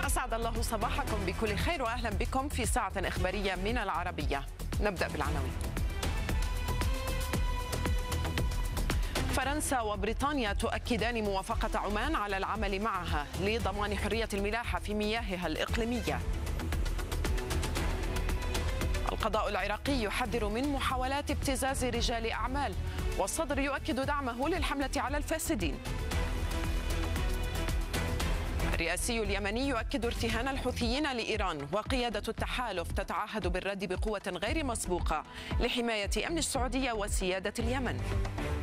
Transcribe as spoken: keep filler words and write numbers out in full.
أسعد الله صباحكم بكل خير وأهلا بكم في ساعة إخبارية من العربية. نبدأ بالعناوين. فرنسا وبريطانيا تؤكدان موافقة عمان على العمل معها لضمان حرية الملاحة في مياهها الإقليمية. القضاء العراقي يحذر من محاولات ابتزاز رجال أعمال، والصدر يؤكد دعمه للحملة على الفاسدين. الرئاسي اليمني يؤكد ارتهان الحوثيين لإيران، وقيادة التحالف تتعهد بالرد بقوة غير مسبوقة لحماية أمن السعودية وسيادة اليمن.